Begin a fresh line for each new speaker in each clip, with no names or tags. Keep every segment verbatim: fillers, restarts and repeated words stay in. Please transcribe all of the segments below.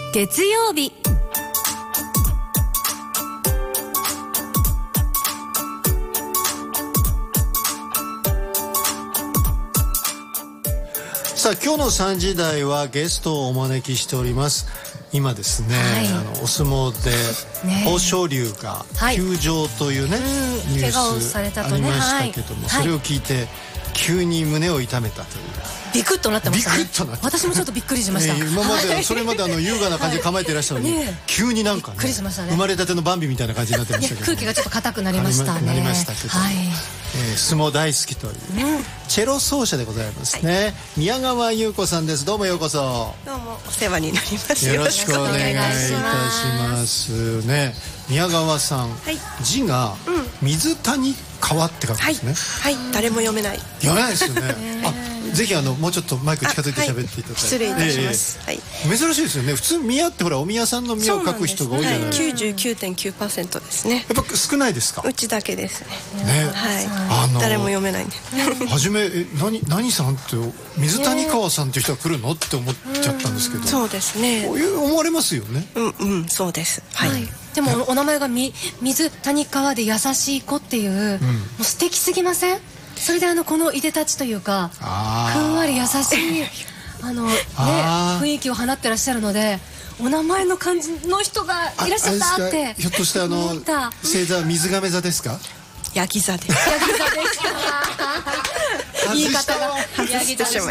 月曜日。
さあ今日のさんじ台はゲストをお招きしております。今ですね、はい、あのお相撲で豊昇龍が休場というね、はい、ニュースありましたけども、はい、それを聞いて急に胸を痛めたという。
ビクッとなってましたね。私もちょっとびっくりしました。
えー、今までそれまであの優雅な感じで構えていらっしゃるのに、ね、急になんかね、
びっくりしましたね。
生まれたてのバンビみたいな感じになってましたけど、ね、
空気がちょっと硬くなりましたね。
なりましたけど、はい、えー、相撲大好きという、ね、チェロ奏者でございますね、はい、宮川優子さんです。どうもようこそ。
どうもお世話になります。
よろしくお願いいたしますね。宮川さん、はい、字が水谷川って書くんですね。
はい、はい、誰も読めない。
読めないですよね。あ、ぜひあのもうちょっとマイク近づいて喋っていただいて、はい、
失礼いたします、えー
はい、珍しいですよね。普通宮ってほらお宮さんの宮を書く人が多いじゃないですか。
きゅうじゅうきゅうてんきゅうパーセント ですね。
やっぱ少ないですか。
うちだけですね。
ね、
はい、あの誰も読めないんで
はじめえ何何さんって水谷川さんっていう人が来るのって思っちゃったんですけど、
そうですね、
思われますよね。
うんうん、そうです、はい、はい、
でもお名前がみ水谷川で優しい子っていう、うん、もう素敵すぎません？それであのこのいでたちというかふんわり優しいあの、ね、雰囲気を放ってらっしゃるので、お名前の感じの人がいらっしゃったって。
ひょっとしてあの星座水亀座ですか？
ヤギ座です。
ヤギ座でした言い方がヤギ座でした。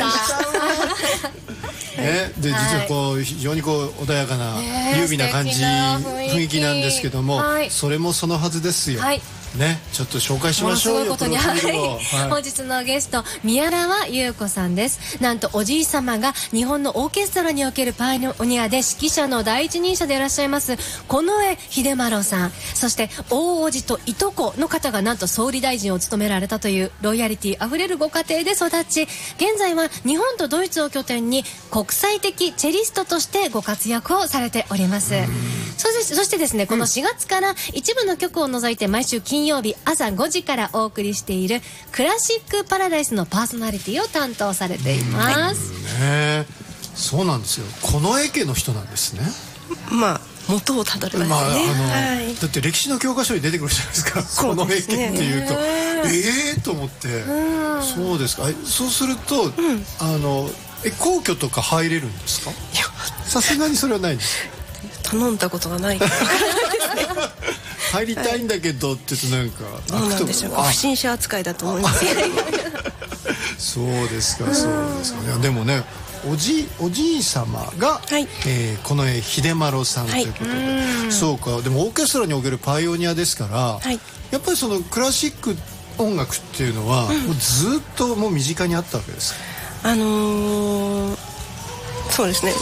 ね、で実はこう非常にこう穏やかな優美な感じ雰囲気なんですけども、それもそのはずですよ。ね、ちょっと紹介しましょうよ。
ことに、はいはい、本日のゲスト宮川優子さんです。なんとおじい様が日本のオーケストラにおけるパイオニアで指揮者の第一人者でいらっしゃいます近衛秀麿さん、そして大叔父といとこの方がなんと総理大臣を務められたというロイヤリティあふれるご家庭で育ち、現在は日本とドイツを拠点に国際的チェリストとしてご活躍をされております。そして、そしてですね、このしがつから一部の曲を除いて毎週金曜日朝ごじからお送りしているクラシックパラダイスのパーソナリティを担当されています。
ね、そうなんですよ。近衛家の人なんですね。
まあ元をたどればですね、まああの
はい、だって歴史の教科書に出てくるじゃないですか。近衛家っていうとええー、と思って、うん、そうですか。そうすると、うん、あのえ皇居とか入れるんですか？さすがにそれはないんです。
頼んだことがない
入りたいんだけどって言うとなんか
どうなんでしょうか。不審者扱いだと思います
そうですか、そうですか。いやでもね、おじおじい様が、はい、えー、近衛秀麿さんということで、はい、そうか。でもオーケストラにおけるパイオニアですから、はい、やっぱりそのクラシック音楽っていうのは、うん、もうずっともう身近にあったわけですか？
あのー、そうですね。